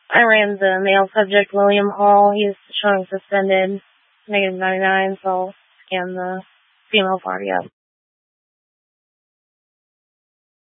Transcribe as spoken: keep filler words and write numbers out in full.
I ran the male subject, William Hall. He's showing suspended, negative ninety-nine, so I'll scan the female party up.